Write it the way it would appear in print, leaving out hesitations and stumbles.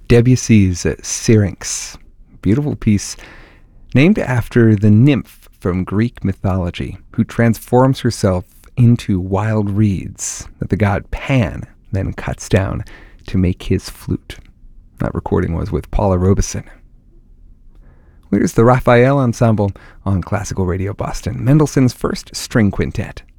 Debussy's Syrinx. Beautiful piece named after the nymph from Greek mythology who transforms herself into wild reeds that the god Pan then cuts down to make his flute. That recording was with Paula Robeson. Here's the Raphael Ensemble on Classical Radio Boston, Mendelssohn's First String Quintet.